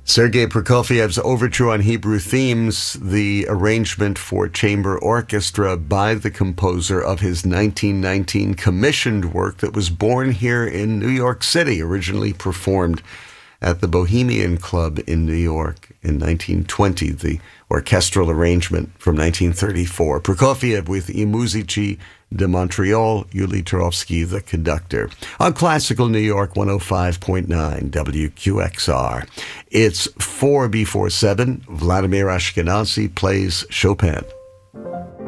Sergei Prokofiev's Overture on Hebrew Themes, the arrangement for chamber orchestra by the composer of his 1919 commissioned work that was born here in New York City, originally performed at the Bohemian Club in New York in 1920, the orchestral arrangement from 1934. Prokofiev with I Musici de Montreal, Yuli Turovsky, the conductor. On Classical New York 105.9 WQXR. It's 4 before 7. Vladimir Ashkenazy plays Chopin.